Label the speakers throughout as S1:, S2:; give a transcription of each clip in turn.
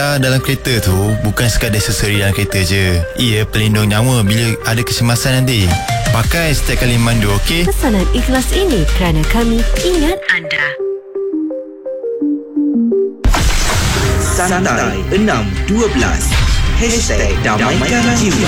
S1: Dalam kereta tu bukan sekadar aksesori dalam kereta je. Ia pelindung nyawa bila ada kecemasan nanti. Pakai setiap kali mandu, okey?
S2: Pesanan ikhlas ini kerana kami ingat anda.
S3: Santai 612 #Damaikan Jiwa.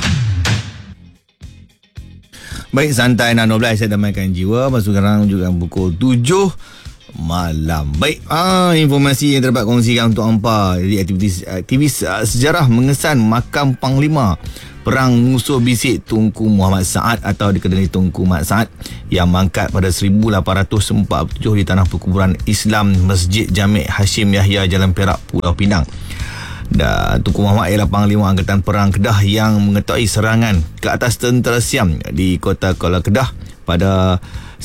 S4: Baik, Santai 612 saya damaikan jiwa. Masuk sekarang juga pukul 7 malam. Baik, informasi yang terdapat kongsikan untuk hampa. Jadi aktivis sejarah mengesan makam Panglima Perang Musuh Bisik Tunku Muhammad Saad atau dikenali Tunku Muhammad Saad yang mangkat pada 1847 di tanah perkuburan Islam Masjid Jamik Hashim Yahya Jalan Perak, Pulau Pinang. Dan Tunku Muhammad ialah Panglima Angkatan Perang Kedah yang mengetahui serangan ke atas tentera Siam di kota Kuala Kedah pada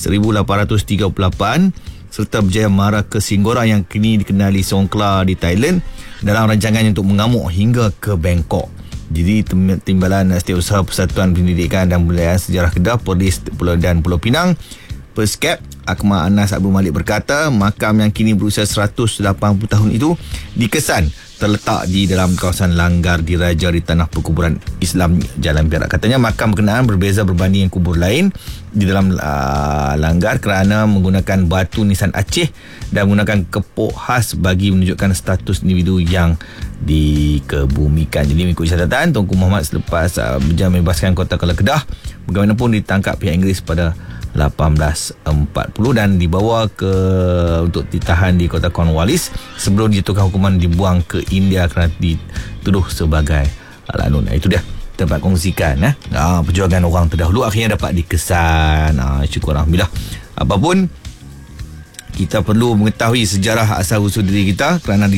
S4: 1838 serta berjaya marah ke Singgora yang kini dikenali Songkla di Thailand dalam rancangannya untuk mengamuk hingga ke Bangkok. Jadi Timbalan Setiausaha Persatuan Pendidikan dan Budayaan Sejarah Kedah, Polis dan Pulau Pinang, Perskap Akmal Anas Abdul Malik berkata, makam yang kini berusia 180 tahun itu dikesan terletak di dalam kawasan Langgar Diraja di tanah perkuburan Islam Jalan Perak. Katanya makam berkenaan berbeza berbanding kubur lain di dalam Langgar kerana menggunakan batu nisan Aceh dan menggunakan kepok khas bagi menunjukkan status individu yang dikebumikan. Jadi mengikut catatan, Tunku Muhammad selepas berjaya membebaskan kota Kuala Kedah, bagaimanapun ditangkap pihak Inggeris pada 1840 dan dibawa untuk ditahan di kota Cornwallis sebelum dijatuhkan hukuman dibuang ke India kerana dituduh sebagai lanun. Itu dia dapat kongsikan perjuangan orang terdahulu akhirnya dapat dikesan. Syukur Alhamdulillah. Apapun, kita perlu mengetahui sejarah asal usul diri kita kerana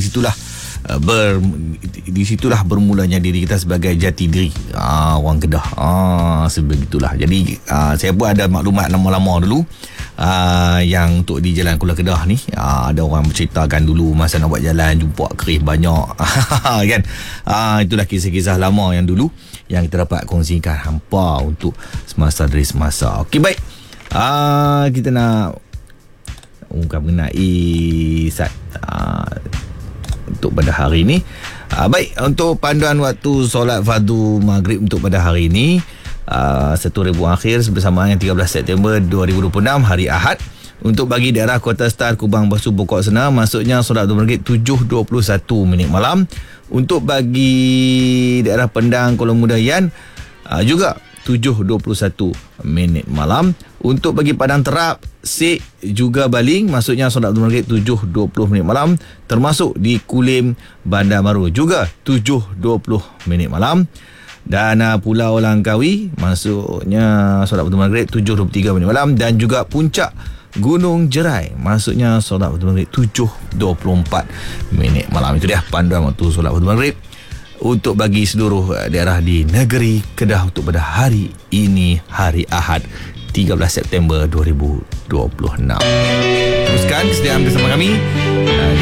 S4: disitulah bermulanya diri kita sebagai jati diri orang Kedah. Sebegitulah. Jadi saya pun ada maklumat lama-lama dulu yang untuk di Jalan Kuala Kedah ni ada orang berceritakan dulu masa nak buat jalan jumpa kerih banyak kan. Itulah kisah-kisah lama yang dulu yang kita dapat kongsikan hampa untuk semasa dari semasa. Okey, baik. Kita nak ungkap mengenai untuk pada hari ini. Baik, untuk panduan waktu solat fardu maghrib untuk pada hari ini, 1 Ribuan Akhir bersamaan 13 September 2026 hari Ahad. Untuk bagi daerah Kota Star, Kubang, Basu, Pokok Sena, maksudnya solat maghrib 7.21 minit malam. Untuk bagi daerah Pendang, Kuala Mudayan, juga 7.21 minit malam. Untuk bagi Padang Terap, Sik juga Baling, maksudnya solat maghrib 7.20 minit malam, termasuk di Kulim, Bandar Baru, juga 7.20 minit malam. Dan Pulau Langkawi, maksudnya solat maghrib 7.23 minit malam. Dan juga Puncak Gunung Jerai, maksudnya solat maghrib 7.24 minit malam. Itu dia panduan waktu solat maghrib untuk bagi seluruh daerah di negeri Kedah untuk pada hari ini, hari Ahad 13 September 2026. Teruskan kesediaan bersama kami